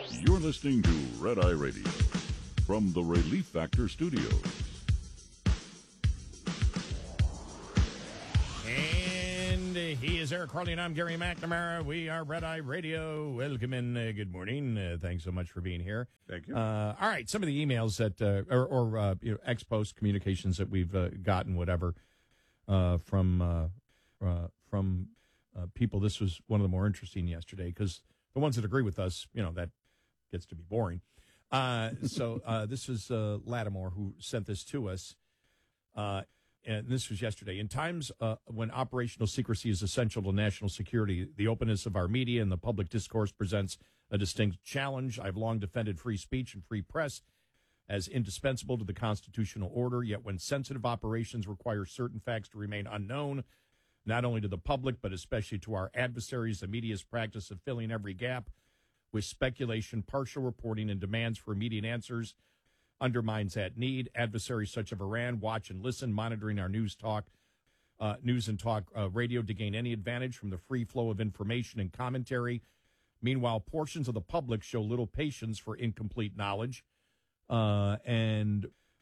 You're listening to Red Eye Radio from the Relief Factor Studios. And he is Eric Carly, and I'm Gary McNamara. We are Red Eye Radio. Welcome in. Good morning. Thanks so much for being here. Thank you. All right, some of the emails that, ex-post communications that we've gotten, whatever, from people. This was one of the more interesting yesterday because the ones that agree with us, that gets to be boring. So this is Lattimore who sent this to us. And this was yesterday. In times when operational secrecy is essential to national security, the openness of our media and the public discourse presents a distinct challenge. I've long defended free speech and free press as indispensable to the constitutional order. Yet when sensitive operations require certain facts to remain unknown, not only to the public, but especially to our adversaries, the media's practice of filling every gap with speculation, partial reporting, and demands for immediate answers undermines that need. Adversaries such as Iran watch and listen, monitoring our news and talk radio to gain any advantage from the free flow of information and commentary. Meanwhile, portions of the public show little patience for incomplete knowledge and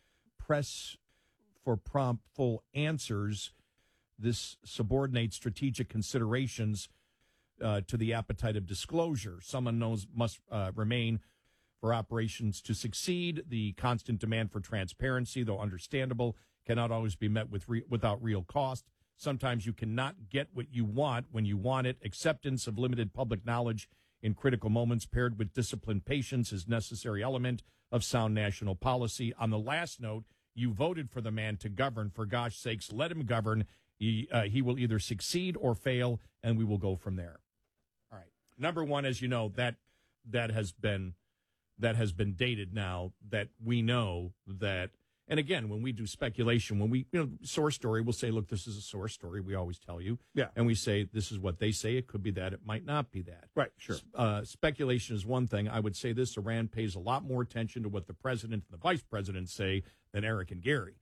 press for prompt, full answers. This subordinates strategic considerations to the appetite of disclosure. Some unknowns must remain for operations to succeed. The constant demand for transparency, though understandable, cannot always be met without real cost. Sometimes you cannot get what you want when you want it. Acceptance of limited public knowledge in critical moments paired with disciplined patience is necessary element of sound national policy. On the last note, you voted for the man to govern. For gosh sakes, let him govern. He will either succeed or fail, and we will go from there. All right. Number one, as you know, that has been dated now, that we know that. And again, when we do speculation, when we, source story, we'll say, look, this is a source story. We always tell you. Yeah. And we say, this is what they say. It could be that. It might not be that. Right. Sure. Speculation is one thing. I would say this: Iran pays a lot more attention to what the president and the vice president say than Eric and Gary.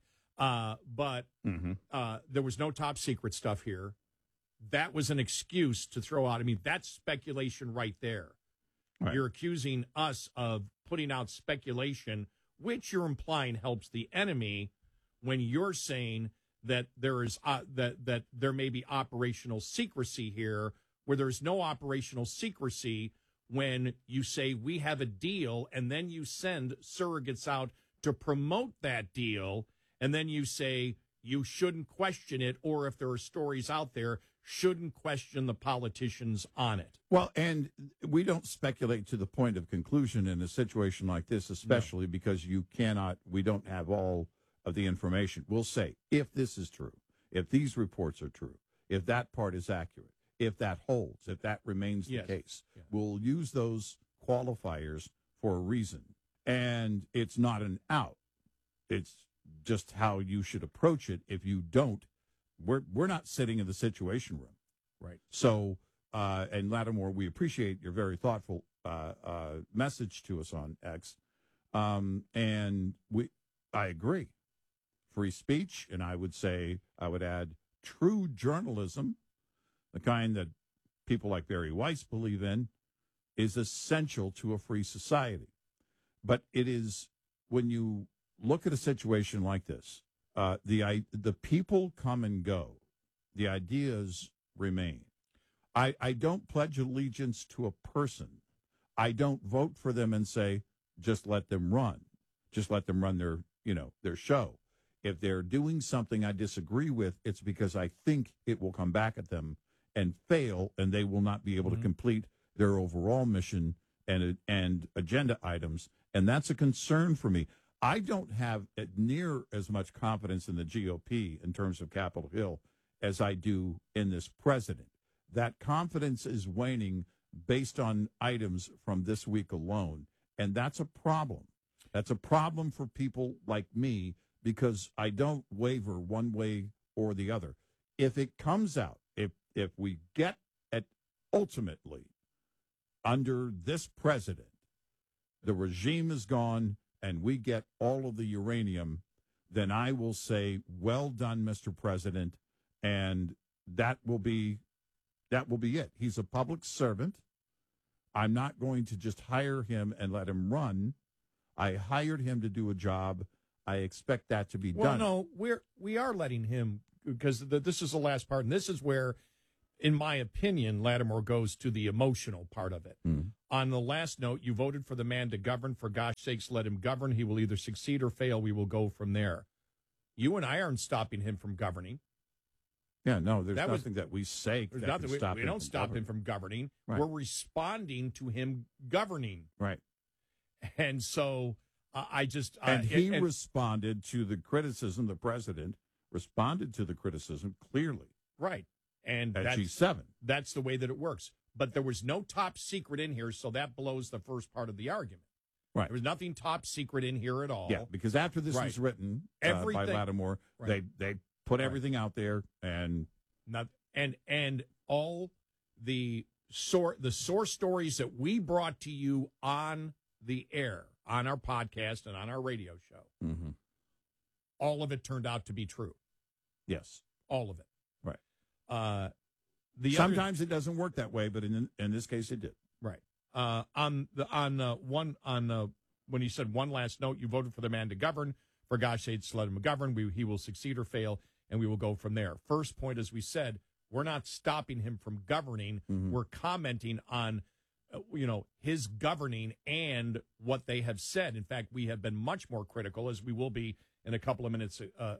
But there was no top secret stuff here. That was an excuse to throw out. I mean, that's speculation right there. Right. You're accusing us of putting out speculation, which you're implying helps the enemy, when you're saying that there is that there may be operational secrecy here, where there's no operational secrecy when you say we have a deal, and then you send surrogates out to promote that deal, and then you say you shouldn't question it, or if there are stories out there, shouldn't question the politicians on it. Well, and we don't speculate to the point of conclusion in a situation like this, especially because we don't have all of the information. We'll say, if this is true, if these reports are true, if that part is accurate, if that holds, if that remains the case, we'll use those qualifiers for a reason. And it's not an out. It's just how you should approach it. If you don't, we're not sitting in the Situation Room. Right. So, and Lattimore, we appreciate your very thoughtful message to us on X. And I agree. Free speech, and I would add true journalism, the kind that people like Barry Weiss believe in, is essential to a free society. But it is, when you look at a situation like this, the people come and go. The ideas remain. I don't pledge allegiance to a person. I don't vote for them and say, just let them run. Just let them run their show. If they're doing something I disagree with, it's because I think it will come back at them and fail, and they will not be able to complete their overall mission and agenda items. And that's a concern for me. I don't have near as much confidence in the GOP in terms of Capitol Hill as I do in this president. That confidence is waning based on items from this week alone, and that's a problem. That's a problem for people like me, because I don't waver one way or the other. If it comes out, if we get it ultimately under this president, the regime is gone, and we get all of the uranium, then I will say, well done, Mr. President, and that will be it. He's a public servant. I'm not going to just hire him and let him run. I hired him to do a job. I expect that to be done. Well, no, we are letting him, because this is the last part, and this is where, in my opinion, Lattimore goes to the emotional part of it. On the last note, you voted for the man to govern. For gosh sakes, let him govern. He will either succeed or fail. We will go from there. You and I aren't stopping him from governing. Yeah, no, there's nothing that we say that can stop him. We don't stop him from governing. Right. We're responding to him governing. Right. And so I just... and he responded to the criticism. The president responded to the criticism clearly. Right. And at that's, G7. That's the way that it works. But there was no top secret in here, so that blows the first part of the argument. Right. There was nothing top secret in here at all. Yeah, because after this was written by Lattimore, they put everything out there, and all the source stories that we brought to you on the air, on our podcast and on our radio show, all of it turned out to be true. Yes, all of it. Right. Sometimes it doesn't work that way, but in this case, it did. Right. When he said one last note, you voted for the man to govern. For gosh sakes, let him govern. He will succeed or fail, and we will go from there. First point, as we said, we're not stopping him from governing. We're commenting on, his governing and what they have said. In fact, we have been much more critical, as we will be in a couple of minutes,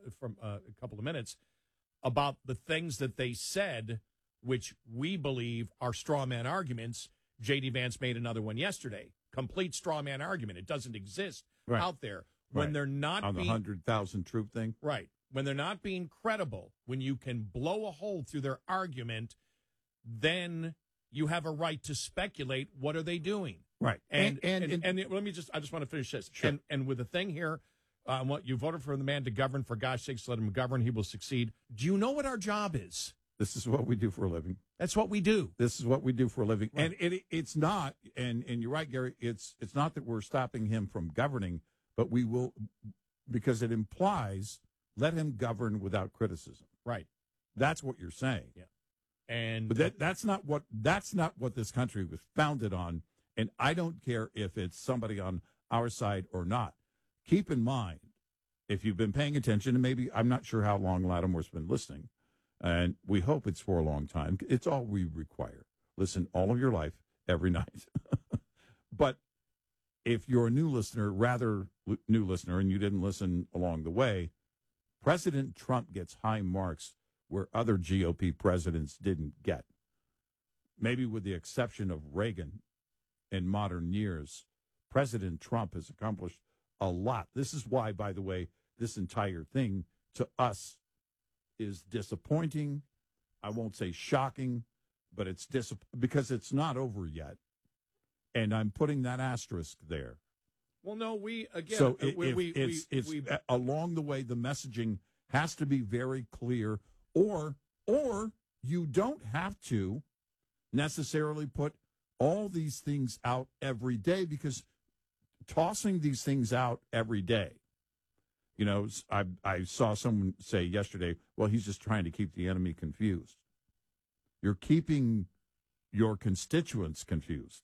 about the things that they said, which we believe are straw man arguments. J.D. Vance made another one yesterday. Complete straw man argument. It doesn't exist out there. When they're not on the 100,000 troop thing. Right. When they're not being credible, when you can blow a hole through their argument, then you have a right to speculate, what are they doing? Right. And let me I just want to finish this. Sure. And with the thing here, what you voted for the man to govern. For gosh sakes, let him govern. He will succeed. Do you know what our job is? This is what we do for a living. That's what we do. This is what we do for a living. Right. And it's not, and you're right, Gary, it's not that we're stopping him from governing, but we will, because it implies, let him govern without criticism. Right. That's what you're saying. Yeah. But that's not what this country was founded on. And I don't care if it's somebody on our side or not. Keep in mind, if you've been paying attention, and maybe I'm not sure how long Lattimore's been listening, and we hope it's for a long time. It's all we require. Listen all of your life, every night. But if you're a new listener, and you didn't listen along the way, President Trump gets high marks where other GOP presidents didn't get. Maybe with the exception of Reagan in modern years, President Trump has accomplished a lot. This is why, by the way, this entire thing to us is disappointing. I won't say shocking, but it's because it's not over yet. And I'm putting that asterisk there. Well, no, along the way, the messaging has to be very clear, or you don't have to necessarily put all these things out every day, because tossing these things out every day, I saw someone say yesterday, well, he's just trying to keep the enemy confused. You're keeping your constituents confused.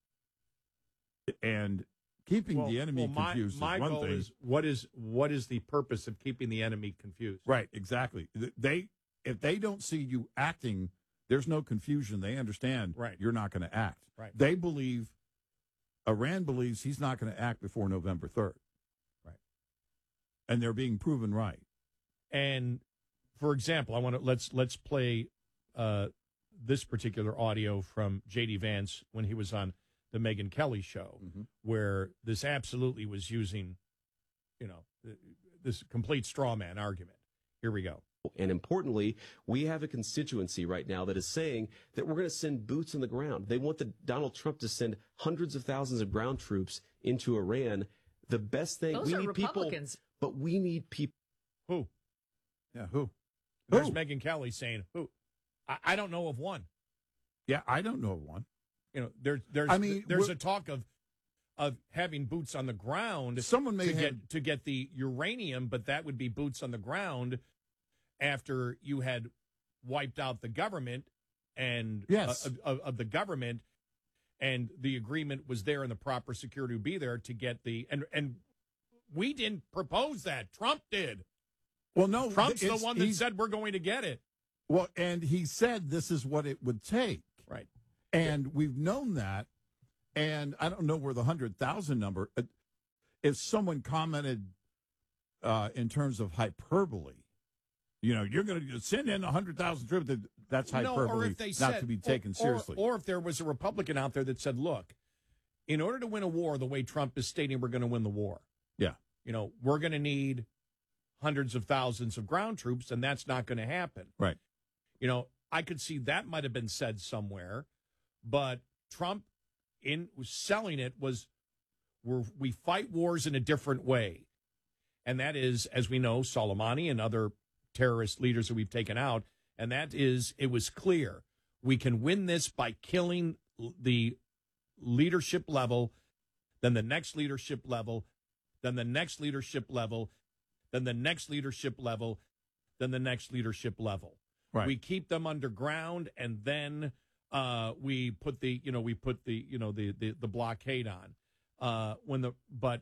And keeping the enemy confused is one thing. My goal is, what is the purpose of keeping the enemy confused? Right, exactly. If they don't see you acting, there's no confusion. They understand you're not going to act. Right. Iran believes he's not going to act before November 3rd. Right. And they're being proven right. And, for example, let's play this particular audio from J.D. Vance when he was on the Megyn Kelly show, where this absolutely was using, this complete straw man argument. Here we go. And importantly, we have a constituency right now that is saying that we're going to send boots on the ground. They want Donald Trump to send hundreds of thousands of ground troops into Iran. The best thing, Those we are need Republicans. people, but we need people. Who? Yeah, who? There's Megyn Kelly saying who? I don't know of one. Yeah, I don't know of one. There's a talk of having boots on the ground. Someone may to get the uranium, but that would be boots on the ground after you had wiped out the government and of the government, and the agreement was there and the proper security would be there to get the and we didn't propose that. Trump did. Well, no, Trump's the one that said we're going to get it. Well, and he said this is what it would take. Right. And we've known that. And I don't know where the 100,000 number, if someone commented in terms of hyperbole, you're going to send in 100,000 troops, that's hyperbole, or if they not said, to be taken seriously. Or if there was a Republican out there that said, look, in order to win a war the way Trump is stating we're going to win the war, yeah, we're going to need hundreds of thousands of ground troops, and that's not going to happen. Right. I could see that might have been said somewhere, but Trump was selling it was we fight wars in a different way. And that is, as we know, Soleimani and other terrorist leaders that we've taken out, and that is, it was clear we can win this by killing the leadership level, then the next leadership level, then the next leadership level, then the next leadership level, then the next leadership level. Right. We keep them underground, and then we put the blockade on. But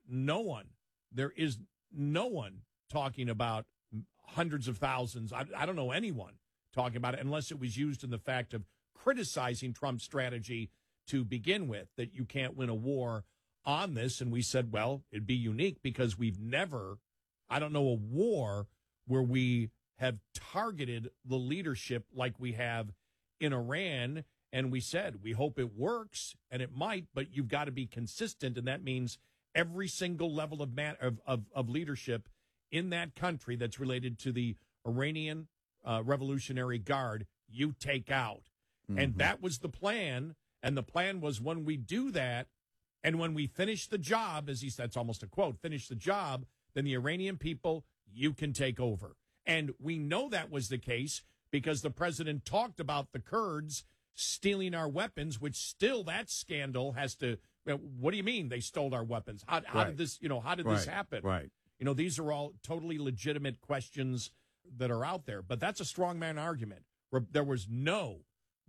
there is no one talking about hundreds of thousands. I don't know anyone talking about it unless it was used in the fact of criticizing Trump's strategy to begin with, that you can't win a war on this. And we said, well, it'd be unique because we've never, I don't know, a war where we have targeted the leadership like we have in Iran. And we said, we hope it works, and it might, but you've got to be consistent. And that means every single level of leadership in that country that's related to the Iranian Revolutionary Guard, you take out. Mm-hmm. And that was the plan. And the plan was, when we do that, and when we finish the job, as he said, it's almost a quote, finish the job, then the Iranian people, you can take over. And we know that was the case because the president talked about the Kurds stealing our weapons, which still, that scandal has to, what do you mean they stole our weapons? How did this, this happen? Right. These are all totally legitimate questions that are out there, but that's a strongman argument. There was no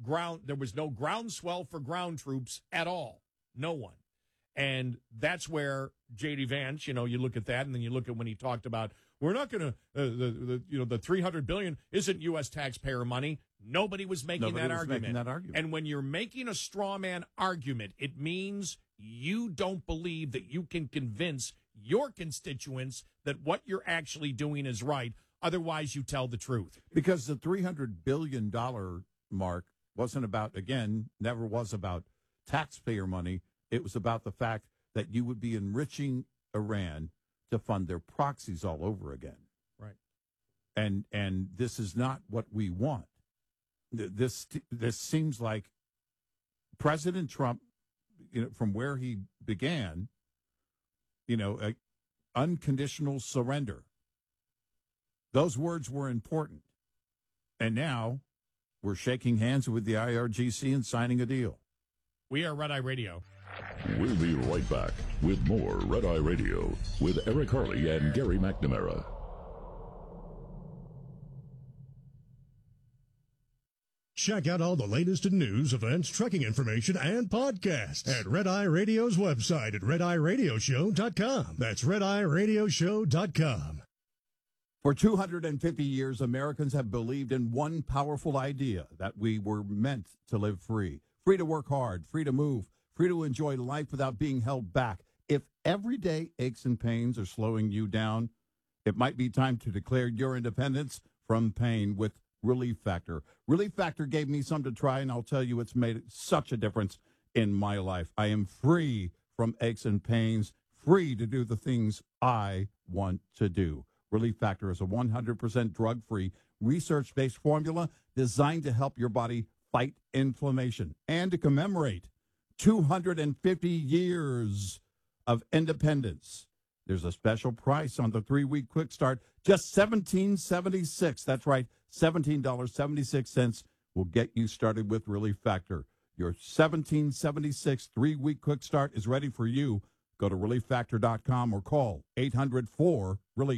groundswell for ground troops at all. No one. And that's where J.D. Vance, you look at that, and then you look at when he talked about, we're not going to, the $300 billion isn't U.S. taxpayer money. Nobody was making that argument. And when you're making a straw man argument, it means you don't believe that you can convince your constituents that what you're actually doing is right. Otherwise, you tell the truth. Because the $300 billion mark wasn't about, never was about taxpayer money. It was about the fact that you would be enriching Iran to fund their proxies all over again. Right. And this is not what we want. This seems like President Trump, from where he began, unconditional surrender. Those words were important. And now we're shaking hands with the IRGC and signing a deal. We are Red Eye Radio. We'll be right back with more Red Eye Radio with Eric Harley and Gary McNamara. Check out all the latest in news, events, trekking information, and podcasts at Red Eye Radio's website at RedEyeRadioshow.com. That's RedEyeRadioshow.com. For 250 years, Americans have believed in one powerful idea, that we were meant to live free. Free to work hard, free to move, free to enjoy life without being held back. If everyday aches and pains are slowing you down, it might be time to declare your independence from pain with Relief Factor. Relief Factor gave me some to try, and I'll tell you, it's made such a difference in my life. I am free from aches and pains, free to do the things I want to do. Relief Factor is a 100% drug-free, research-based formula designed to help your body fight inflammation and to commemorate 250 years of independence. There's a special price on the 3-week quick start, just $17.76. That's right, $17.76 will get you started with Relief Factor. Your $17.76 3-week quick start is ready for you. Go to relieffactor.com or call 800-4-RELIEF.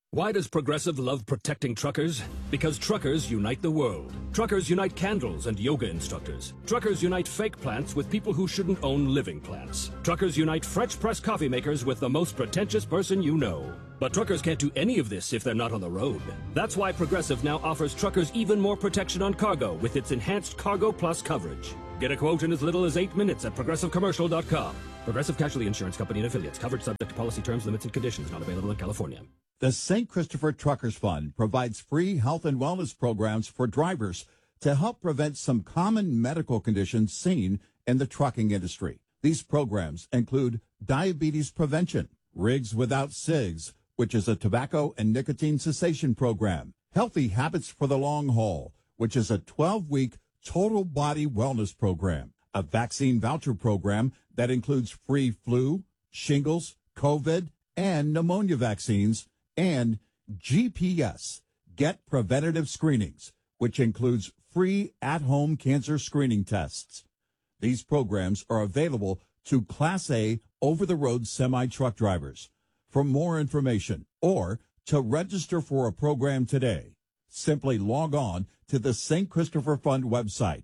Why does Progressive love protecting truckers? Because truckers unite the world. Truckers unite candles and yoga instructors. Truckers unite fake plants with people who shouldn't own living plants. Truckers unite French press coffee makers with the most pretentious person you know. But truckers can't do any of this if they're not on the road. That's why Progressive now offers truckers even more protection on cargo with its enhanced Cargo Plus coverage. Get a quote in as little as 8 minutes at ProgressiveCommercial.com. Progressive Casualty Insurance Company and Affiliates. Coverage subject to policy terms, limits, and conditions. Not available in California. The St. Christopher Truckers Fund provides free health and wellness programs for drivers to help prevent some common medical conditions seen in the trucking industry. These programs include diabetes prevention, Rigs Without Cigs, which is a tobacco and nicotine cessation program, Healthy Habits for the Long Haul, which is a 12-week total body wellness program, a vaccine voucher program that includes free flu, shingles, COVID, and pneumonia vaccines, and GPS, Get Preventative Screenings, which includes free at-home cancer screening tests. These programs are available to Class A over-the-road semi-truck drivers. For more information or to register for a program today, simply log on to the St. Christopher Fund website,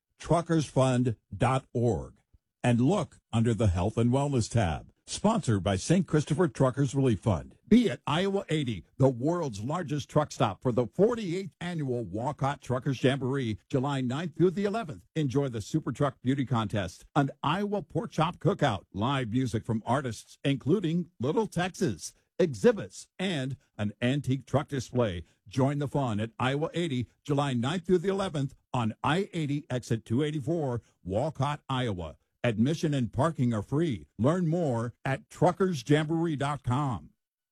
truckersfund.org, and look under the Health and Wellness tab. Sponsored by St. Christopher Truckers Relief Fund. Be at Iowa 80, the world's largest truck stop for the 48th annual Walcott Truckers Jamboree, July 9th through the 11th. Enjoy the Super Truck Beauty Contest, an Iowa Pork Chop Cookout, live music from artists including Little Texas, exhibits, and an antique truck display. Join the fun at Iowa 80, July 9th through the 11th on I-80 exit 284, Walcott, Iowa. Admission and parking are free. Learn more at truckersjamboree.com.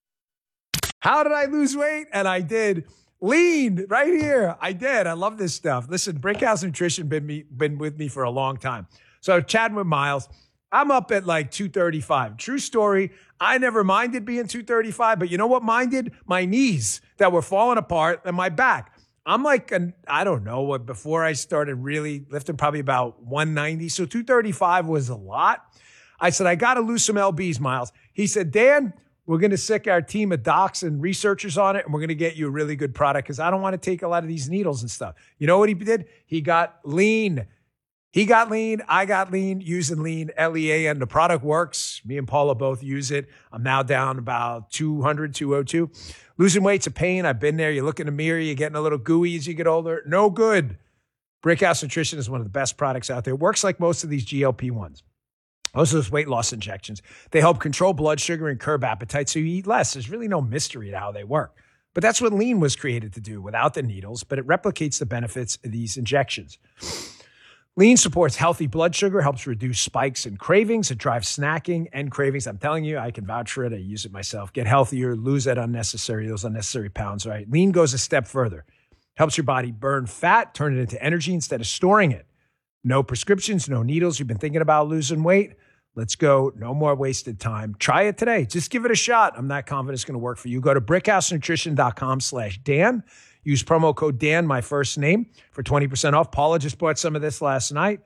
How did I lose weight? And I did. Lean right here. I did. I love this stuff. Listen, Brickhouse Nutrition been with me for a long time. So chatting with Miles, I'm up at like 235. True story. I never minded being 235, but you know what minded? My knees that were falling apart and my back. I'm like, I don't know, before I started really lifting, probably about 190. So 235 was a lot. I said, I got to lose some LBs, Miles. He said, Dan, we're going to sick our team of docs and researchers on it, and we're going to get you a really good product because I don't want to take a lot of these needles and stuff. You know what he did? He got lean. He got lean. I got lean using lean, LEAN. The product works. Me and Paula both use it. I'm now down about 200, 202. Losing weight's a pain. I've been there. You look in the mirror, you're getting a little gooey as you get older. No good. Brickhouse Nutrition is one of the best products out there. It works like most of these GLP-1s. Most of those weight loss injections. They help control blood sugar and curb appetite so you eat less. There's really no mystery to how they work. But that's what lean was created to do without the needles, but it replicates the benefits of these injections. Lean supports healthy blood sugar, helps reduce spikes and cravings. It drives snacking and cravings. I'm telling you, I can vouch for it. I use it myself. Get healthier, lose those unnecessary pounds, right? Lean goes a step further. Helps your body burn fat, turn it into energy instead of storing it. No prescriptions, no needles. You've been thinking about losing weight? Let's go. No more wasted time. Try it today. Just give it a shot. I'm not confident it's going to work for you. Go to brickhousenutrition.com/Dan. Use promo code Dan, my first name, for 20% off. Paula just bought some of this last night.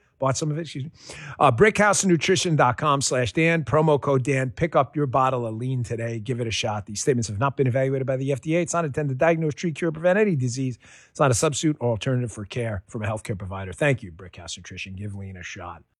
Brickhousenutrition.com/Dan. Promo code Dan. Pick up your bottle of lean today. Give it a shot. These statements have not been evaluated by the FDA. It's not intended to diagnose, treat, cure, or prevent any disease. It's not a substitute or alternative for care from a healthcare provider. Thank you, Brickhouse Nutrition. Give lean a shot.